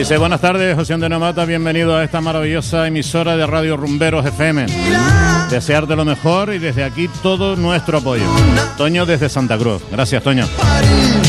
Dice, buenas tardes, José Antonio Mata, bienvenido a esta maravillosa emisora de Radio Rumberos FM. Desearte lo mejor y desde aquí todo nuestro apoyo. Toño desde Santa Cruz. Gracias, Toño.